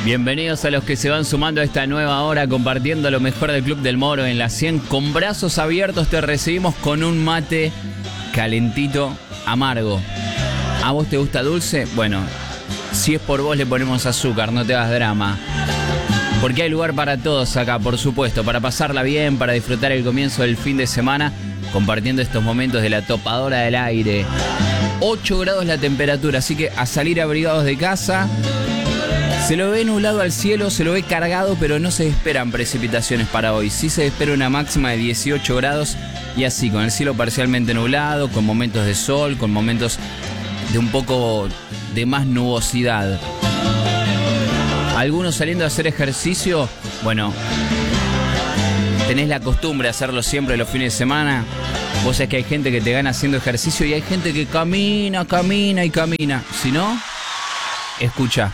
Bienvenidos a los que se van sumando a esta nueva hora, compartiendo lo mejor del Club del Moro en la 100. Con brazos abiertos te recibimos con un mate calentito, amargo. ¿A vos te gusta dulce? Bueno, si es por vos le ponemos azúcar, no te hagas drama. Porque hay lugar para todos acá, por supuesto, para pasarla bien, para disfrutar el comienzo del fin de semana, compartiendo estos momentos de la topadora del aire. 8 grados la temperatura, así que a salir abrigados de casa. Se lo ve nublado al cielo, se lo ve cargado, pero no se esperan precipitaciones para hoy. Sí se espera una máxima de 18 grados y así, con el cielo parcialmente nublado, con momentos de sol, con momentos de un poco de más nubosidad. Algunos saliendo a hacer ejercicio, bueno, tenés la costumbre de hacerlo siempre los fines de semana. Vos sabés que hay gente que te gana haciendo ejercicio y hay gente que camina. Si no, escucha.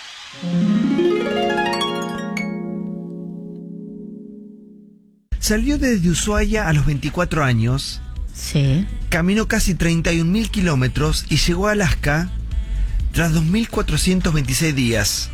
Salió desde Ushuaia a los 24 años. Sí. Caminó casi 31.000 kilómetros y llegó a Alaska tras 2.426 días.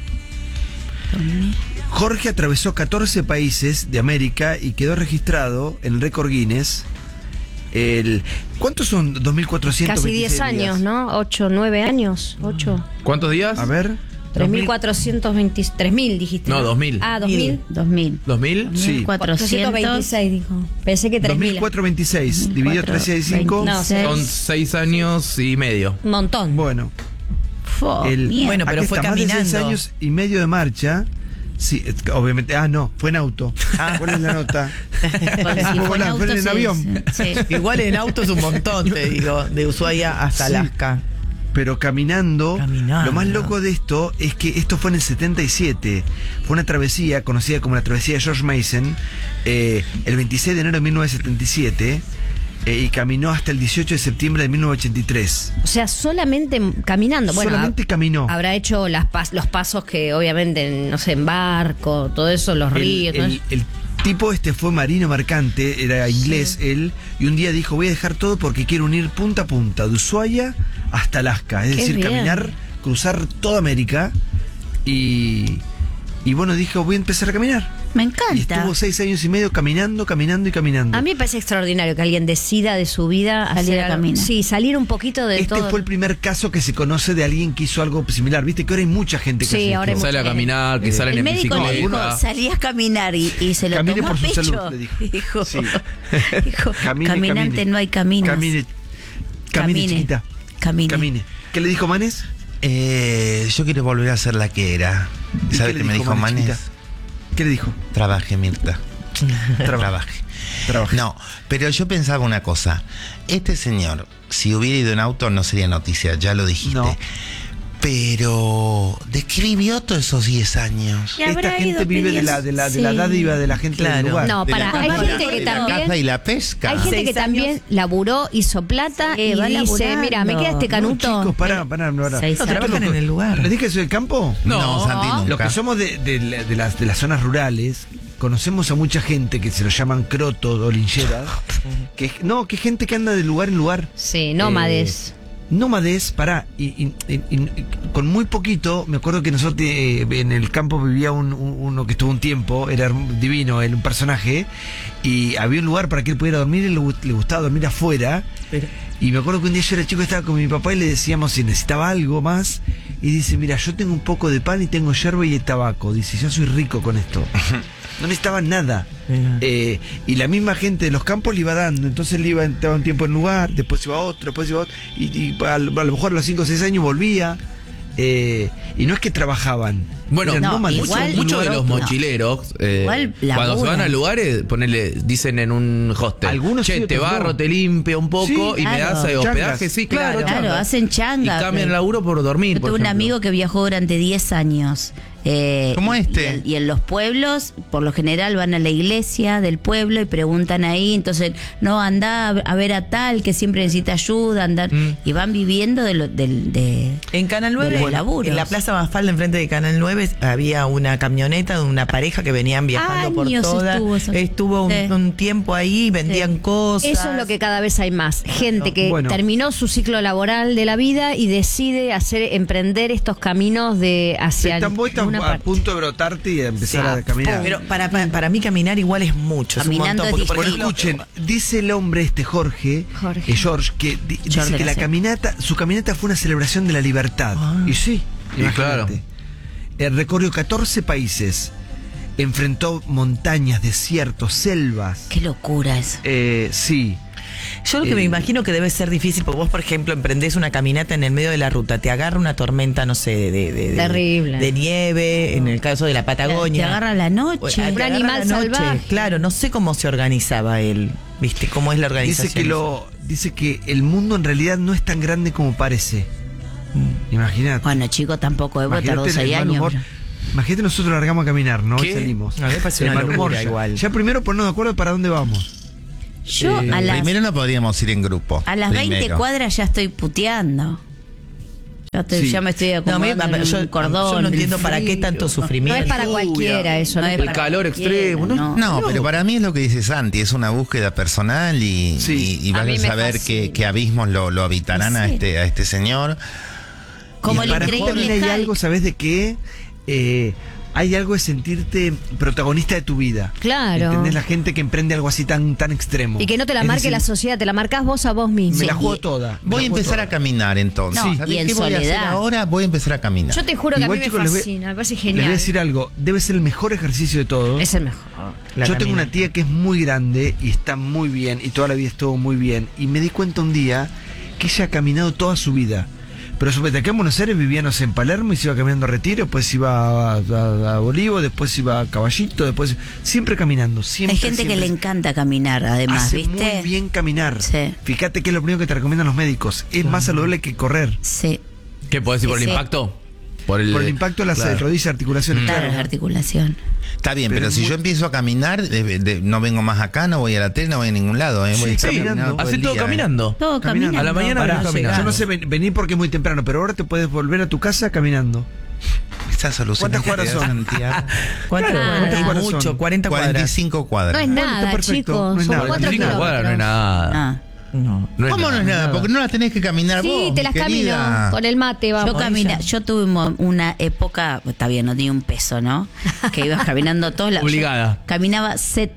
Jorge atravesó 14 países de América y quedó registrado en el récord Guinness. ¿Cuántos son 2.426 Casi 10 años, días? ¿no? 8, 9 años. 8. ¿Cuántos días? A ver. 3.420. 3.000 dijiste. No, 2.000. Ah, 2.000. 2000. ¿2.000? Sí. 426 dijo. Pensé que 3.000. 2.426 dividido 365. No, Son 6 años y medio. Un montón. Bueno, Bueno, pero fue más de 6 años y medio de marcha. Sí, obviamente. Ah, no, fue en auto. ¿Cuál es la nota? Fue en avión. Sí. Igual en auto es un montón, te digo, de Ushuaia hasta Sí. Alaska. Pero caminando, lo más Caminando. loco de esto es que esto fue en el 77. Fue una travesía conocida como la travesía de George Mason, el 26 de enero de 1977, y caminó hasta el 18 de septiembre de 1983. O sea, solamente caminando. Bueno, Solamente caminó. habrá hecho los pasos que obviamente, no sé, en barco, todo eso, los ríos. todo eso. El tipo fue marino mercante, era inglés él, y un día dijo, voy a dejar todo porque quiero unir punta a punta, de Ushuaia hasta Alaska. Es Qué decir, bien. caminar, cruzar toda América, y bueno, dijo, voy a empezar a caminar. Me Y encanta. estuvo 6 años y medio caminando. A mí me parece extraordinario que alguien decida de su vida Salir a algo. caminar. Sí, salir un poquito de Este todo. fue el primer caso que se conoce de alguien que hizo algo similar. Viste que ahora hay mucha gente que Sí, hace ahora esto. hay Sale a mucha caminar, que salen El en médico le bicicleta. dijo, salí a caminar y se lo Camine tomó por a su pecho. salud, le dijo. Dijo, Sí. dijo, Camine, caminante camine. no hay caminos. Camine, chiquita. Camine. ¿Qué le dijo Manes? Yo quiero volver a ser la que era. ¿Y ¿Sabe qué qué le me dijo dijo Manes, Manes? chiquita? ¿Qué le dijo? Trabaje, Mirta. Trabaje. Trabaje. No, pero yo pensaba una cosa. Este señor, si hubiera ido en auto, no sería noticia, ya lo dijiste. No. Pero, ¿de qué vivió todos esos 10 años? Y Esta habrá gente ido vive de la pidiendo- dádiva de la gente del Claro. lugar. No, De para, la hay caza, gente que de la también. caza y la pesca. Hay gente 6 que también años. laburó, hizo plata Sí, y va dice, laburando. mira, me queda este No, canuto. chicos, pará. 6 No, años. trabajan en el lugar. ¿Les dije que soy del campo? No, Santi, nunca. Los que somos de las zonas rurales, conocemos a mucha gente que se lo llaman crotos o lincheras. Que es gente que anda de lugar en lugar. Sí, nómades. Nómades, pará, y con muy poquito, me acuerdo que nosotros en el campo vivía uno que estuvo un tiempo, era divino, un personaje, y había un lugar para que él pudiera dormir, y le gustaba dormir afuera. Pero- Y me acuerdo que un día yo era chico, estaba con mi papá y le decíamos si necesitaba algo más, y dice, mira, yo tengo un poco de pan y tengo yerba y tabaco, dice, yo soy rico con esto. No necesitaba nada. Mira. Y la misma gente de los campos le iba dando. Entonces él estaba un tiempo en un lugar, después iba a otro, después iba a otro. Y a lo mejor a los 5 o 6 años volvía. Y no es que trabajaban. Bueno, eran no, nómadas. igual- muchos de los no. mochileros, Igual cuando se van laburan. a lugares, dicen en un hostel, Algunos che, sí, te otros barro, no. te limpio un poco Sí, y me claro. das hospedaje. Changas. Sí, claro. Claro, hacen changa. Y cambian el laburo por dormir. Yo por tuve un ejemplo. amigo que viajó durante 10 años. ¿Cómo este? Y en los pueblos, por lo general, van a la iglesia del pueblo y preguntan ahí. Entonces, no, anda a ver a tal que siempre necesita ayuda. Andar, y van viviendo de En Canal 9, de los laburos. en la Plaza Mafalda, enfrente de Canal 9, había una camioneta de una pareja que venían viajando por Años toda. estuvo eso. Estuvo Sí. un tiempo ahí, vendían cosas. Eso es lo que cada vez hay más. Gente que Bueno. terminó su ciclo laboral de la vida y decide emprender estos caminos de hacia Están una a parte. punto de brotarte y empezar a caminar. Pero para mí caminar igual es mucho. Caminando es un montón. es Porque, por Bueno, ejemplo, escuchen, dice el hombre George, que dice George que la Gracia. caminata, su caminata fue una celebración de la libertad. Y sí, Y imagínate. Recorrió 14 países, enfrentó montañas, desiertos, selvas. Qué locura eso. Sí. yo lo que me imagino que debe ser difícil, porque vos, por ejemplo, emprendés una caminata en el medio de la ruta, te agarra una tormenta, no sé, Terrible. de nieve, en el caso de la Patagonia. Te agarra la noche. Te agarra Un animal la noche. salvaje. Claro, no sé cómo se organizaba él, ¿viste? ¿Cómo es la organización? Dice que el mundo en realidad no es tan grande como parece. Imagínate. Bueno, chico, tampoco, Evo tardó Imagínate 6 el mal años. humor. Imagínate, nosotros largamos a caminar, ¿no? ¿Qué? Y salimos. A mí me parece El una mal humor locura ya. igual. Ya primero ponernos de acuerdo para dónde vamos. Yo a las, Primero no podríamos ir en grupo. a las 20 primero. cuadras ya estoy puteando. Sí. Ya me estoy No, a mí- acomodando en un cordón. yo no el entiendo para qué frío. tanto No sufrimiento. es para cualquiera eso. No ¿no? es El para calor cualquiera, extremo, ¿no? No, pero para mí es lo que dice Santi, es una búsqueda personal y, Sí. y A vas mí a me saber fascina. qué abismos lo habitarán a Sí. este señor. Como Y el para mí increíble también hay Hulk. algo, ¿sabes de qué? Hay algo de sentirte protagonista de tu vida. Claro. ¿Entendés? La gente que emprende algo así tan extremo. Y que no te la Es marque decir, la sociedad, te la marcás vos a vos mismo. Me la Sí. juego toda. Voy a empezar a caminar entonces. No, ¿Sabés y en qué voy a hacer soledad. ahora? Voy a empezar a caminar. Yo te juro que Igual, a mí chicos, me les voy- fascina, me parece Les voy a genial. decir algo. Debe ser el mejor ejercicio de todos. Es el mejor. Yo tengo una tía que es muy grande y está muy bien y toda la vida estuvo muy bien. Y me di cuenta un día que ella ha caminado toda su vida. Pero suponete, acá en Buenos Aires vivía, no sé, en Palermo y se iba caminando a Retiro, después iba a Olivo, después iba a Caballito, después... Siempre caminando, siempre. Hay gente que le siempre. encanta caminar, además, Hace ¿viste? muy bien caminar. Sí. Fíjate que es lo primero que te recomiendan los médicos. Es más saludable que correr. Sí, ¿Qué podés decir por el Sí. impacto? Por el impacto de las Claro. rodillas y articulaciones. claro, la articulación. Está bien, pero Pero si muy- yo empiezo a caminar, no vengo más acá, no voy a la tele, no voy a ningún lado. Voy a Sí, estar caminando. caminando todo Hace el todo día, caminando. Todo Caminando. caminando. A la mañana para venís no caminando. Yo no sé, vení porque es muy temprano, pero ahora te puedes volver a tu casa caminando. Esta solución ¿Cuántas cuadras son? Santiago. ¿Cuánto? Nada. Es mucho, 40 cuadras. 45 cuadras. No es Bueno, nada, está perfecto, chicos. no es Son nada. 4 45 cuadras no es kilómetros. nada. Ah. No. No es ¿Cómo no es nada? Porque no la tenés que caminar Sí, vos, te mi las querida. camino con el mate, vamos. Yo tuve una época, está bien, no tenía un peso, ¿no? Que ibas caminando todos lados. Obligada. Yo caminaba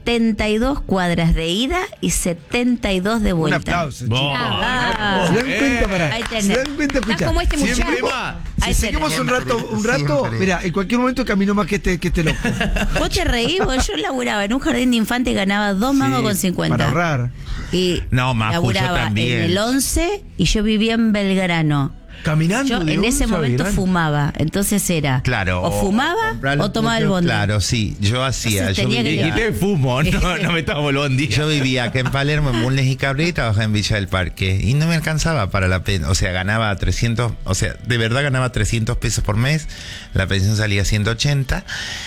72 cuadras de ida y 72 de Un vuelta. aplauso, Vos. chicos. Ah. ¿Se dan cuenta? Pará. Ahí tenés. ¿Se dan cuenta? Estás Escucha. como este Siempre muchacho. más. Ahí Si tenés. seguimos un rato, Siempre. mira, en cualquier momento caminó más que este loco. Vos te reís, vos, yo laburaba en un jardín de infantes y ganaba 2 mangos Sí, con 50. Para ahorrar. Y No, Maju, yo laburaba también. en el 11 y yo vivía en Belgrano. Caminando. Yo de en ese 11 a momento Belgrano. fumaba, entonces era Claro. o fumaba comprar los o tomaba el puchos, bondi. Claro, sí. Yo hacía. Entonces Yo tenía que Y vivía, quité fumo, no me tomo el bondi. yo vivía acá en Palermo, en Bulnes y Cabrera, y trabajaba en Villa del Parque. Y no me alcanzaba para la pensión. O sea, ganaba 300, o sea, de verdad ganaba 300 pesos por mes. La pensión salía 180.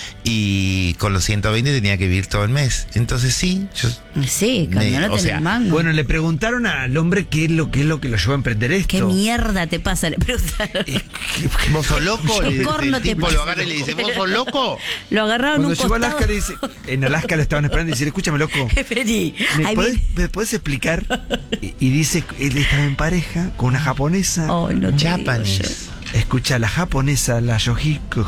Y con los 120 tenía que vivir todo el mes. Entonces sí, yo Sí, cuando no o tenés sea, mango. Bueno, le preguntaron al hombre qué es lo que lo llevó a emprender esto. ¿Qué mierda te pasa? Le preguntaron. ¿vos sos loco? ¿Qué El corno te tipo pasa? lo agarra y le dice, ¿vos sos loco? Lo agarraron Cuando un llegó a costado. Alaska le dice, en Alaska lo estaban esperando y dice, escúchame loco, Vení, ahí viene. ¿me podés explicar? Y dice, él estaba en pareja con una japonesa. Oh, no te digo Japanese. yo. Escucha, la japonesa, la Yoshiko,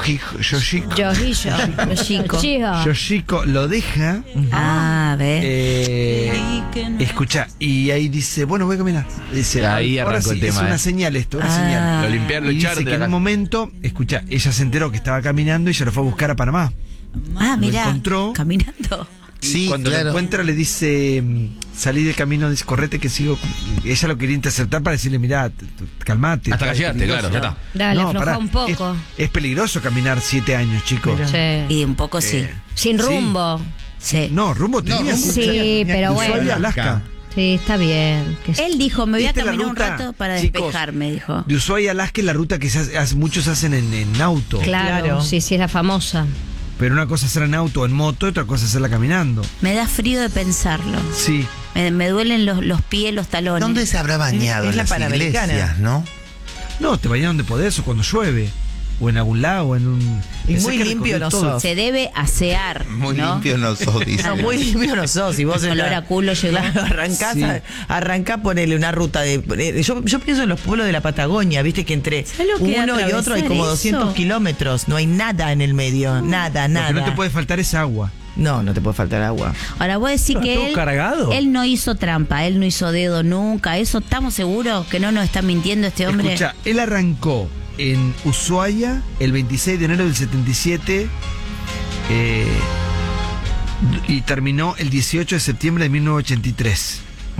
Yoshiko lo deja. Ah, ve. Escucha, y ahí dice, bueno, voy a caminar. Dice, Ahí ahora arrancó el sí, tema, es una eh. señal esto, una Ah. señal. Lo limpiaron, lo Y echaron dice de que la en un casa. momento, escucha, ella se enteró que estaba caminando y ella lo fue a buscar a Panamá. Ah, mirá. encontró. Caminando. Y Sí, cuando lo claro. encuentra le dice, salí del camino, dice, correte que sigo. Ella lo quería interceptar para decirle, mirá, calmate. Hasta que es llegaste, peligroso". claro, ya está. Dale, No, aflojá pará, un poco. Es peligroso caminar 7 años, chicos. Sí. Y un poco sí. Sin sí. rumbo. Sí. No, rumbo tenía. rumbo Sí, tenía pero que bueno. Ushuaia, llegar Alaska. Sí, está bien. Él dijo, me voy a Esta es la caminar un ruta, rato para chicos, despejarme, dijo. De Ushuaia a Alaska es la ruta que muchos hacen en auto. Claro, Claro. sí, sí, es la famosa. Pero una cosa es hacerla en auto o en moto, otra cosa es hacerla caminando. Me da frío de pensarlo. Sí. Me duelen los pies, los talones. ¿Dónde se habrá bañado? Es En la las Panamericana. iglesias, ¿no? No, te bañas donde podés o cuando llueve. o en algún lago, en un... Y Pensé muy que limpio recorrió no todo. sos. Se debe asear. Muy ¿no? limpio no sos, dice. No, muy limpio no sos. Si vos Olor a culo llegó. Claro, arrancás, Sí. arrancá, ponele una ruta de. Yo pienso en los pueblos de la Patagonia, viste que entre ¿Sabés lo que uno y otro hay como atravesar 200 eso? kilómetros. No hay nada en el medio. Nada, Lo nada. que no te puede faltar es agua. No te puede faltar agua. Ahora vos decís que todo él, cargado. él no hizo trampa, él no hizo dedo nunca. ¿Eso estamos seguros que no nos está mintiendo este hombre? Escucha, él arrancó en Ushuaia el 26 de enero del 77 y terminó el 18 de septiembre de 1983.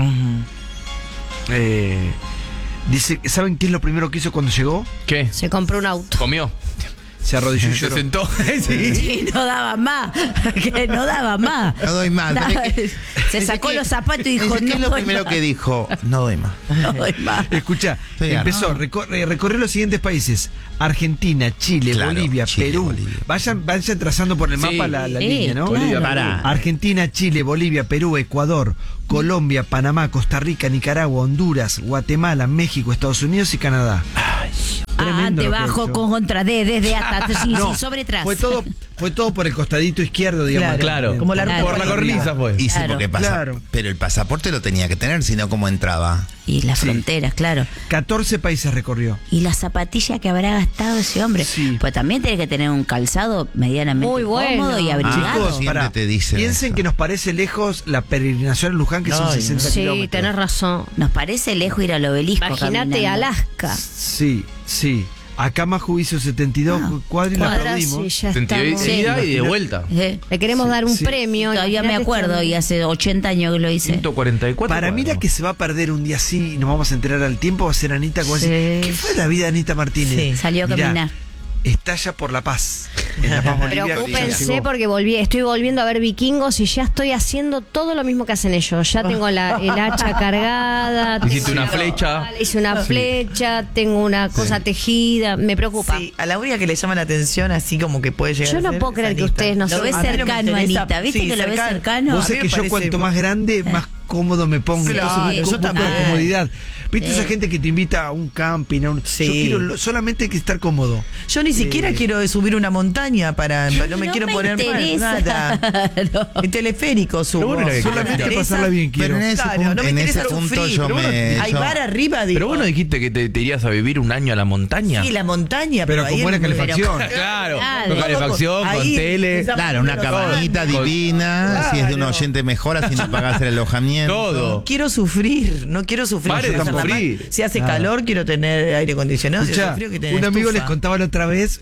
Dice, ¿saben qué es lo primero que hizo cuando llegó? ¿Qué? Se compró un auto. ¿Comió? Se arrodilló y Se lloró. sentó. Sí. Sí, no daba más, que no daba más. No doy más. Nada. ¿Sabés qué? Se sacó los zapatos y dijo, ¿Qué es no lo doy primero más. que dijo? No doy más. No doy más. Escucha, Estoy empezó, recorrió los siguientes países: Argentina, Chile, Claro, Bolivia, Chile, Perú. Bolivia. Vayan trazando por el Sí. mapa la Sí, línea, ¿no? Bolivia, Pará. Argentina, Chile, Bolivia, Perú, Ecuador, Colombia, Panamá, Costa Rica, Nicaragua, Honduras, Guatemala, México, Estados Unidos y Canadá. Tremendo lo que ha Debajo, hecho. contra, desde hasta, sí, No, sí, sobre atrás. fue todo por el costadito izquierdo, digamos. Claro. Como la Claro. Por la cornisa fue. Y sí, Claro. porque pasa. Claro. Pero el pasaporte lo tenía que tener, si no, ¿cómo entraba? Y las Sí. fronteras, claro. 14 países recorrió. Y la zapatilla que habrá gastado ese hombre. Sí. Pues también tiene que tener un calzado medianamente Muy bueno. cómodo y abrigado. Chicos, siempre pará, te dicen piensen eso. que nos parece lejos la peregrinación a Luján, que son Ay, 60 Sí, kilómetros. tenés razón. Nos parece lejos ir al obelisco. Imagínate caminando. Alaska. Sí, sí. Acá más juicio 72 cuadras y la Cuadras aplaudimos. y ya 78 estamos. ida y de vuelta. Le queremos dar un Sí. premio. Todavía me Imagínate acuerdo este- y hace 80 años que lo hice. 144. Para mí la que se va a perder un día así y nos vamos a enterar al tiempo va a ser Anita. Como Sí. decir, ¿qué fue la vida de Anita Martínez? Sí. Salió a Mirá, caminar. estalla por la paz. En La Paz, Bolivia, Preocúpense llegó. porque estoy volviendo a ver Vikingos y ya estoy haciendo todo lo mismo que hacen ellos. Ya tengo el hacha cargada. Hiciste tengo- una flecha. Hice una flecha, tengo una cosa tejida. Me preocupa. Sí, a la única que le llama la atención, así como que puede llegar Yo a no ser, puedo es creer que Anita. ustedes no Lo se ves A mí no me cercano, interesa. Anita. ¿Viste Sí, que lo ves cercano? Vos A mí sabés me que yo parece- cuanto más grande, más cómodo me pongo. Sí, entonces yo busco también. comodidad. ¿Viste esa gente que te invita a un camping? Sí. Yo quiero solamente que estar cómodo. Yo ni siquiera quiero subir una montaña no me No quiero me poner mal, interesa. nada. No. El teleférico subo. Pero bueno, que Solamente Me interesa- pasarla bien Pero quiero. en ese Claro, punto, no me en interesa ese punto sufrir, yo pero bueno, me. hay yo- bar arriba, digo. Pero vos no dijiste que te irías a vivir un año a la montaña. Sí, la montaña. Pero ahí con buena en- calefacción. Claro, Claro. con calefacción, Ahí, con tele. esa- Claro, una cabañita divina. Si es de un Claro. oyente mejor, así no pagás el alojamiento. Todo. Quiero sufrir, no quiero sufrir. Pare de Yo tampoco. sufrir. Si hace calor, quiero tener aire acondicionado. Si Escuchá, hace frío, que tener un amigo estufa. les contaba la otra vez,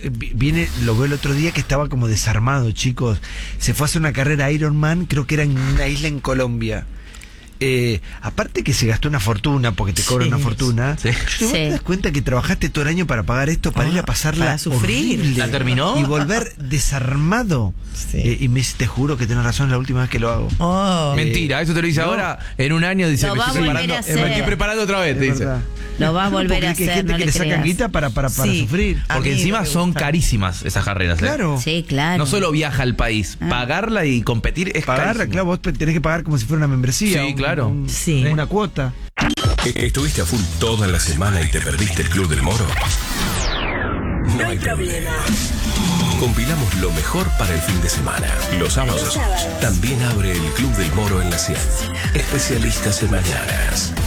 lo veo el otro día que estaba como desarmado, chicos. Se fue a hacer una carrera Ironman, creo que era en una isla en Colombia. Aparte que se gastó una fortuna, porque te cobran Sí, una fortuna. sí. Yo digo, ¿vos Sí. te das cuenta que trabajaste todo el año para pagar esto, para ir a pasarla para sufrir? horrible? ¿La terminó? Y volver desarmado. Sí. Y me dice, te juro que tenés razón, es la última vez que lo hago. Oh. Mentira, eso te lo dice no. ahora. En un año dice, Lo me va estoy, a volver preparando, a hacer. me estoy preparando otra vez, te Es dice. verdad. Lo va a volver Porque a hay hacer, gente no que le le sacan creas. guita para Sí. sufrir. A Porque mí encima me son gusta. carísimas esas carreras. Claro. Sí, claro. No solo viaja al país, Ah. pagarla y competir es Pagar, carísimo. claro, vos tenés que pagar como si fuera una membresía. Sí, claro. Sí. Una cuota. ¿Estuviste a full toda la semana y te perdiste el Club del Moro? No hay problema. Compilamos lo mejor para el fin de semana. Los sábados también abre el Club del Moro en la 100. Especialistas en mañanas.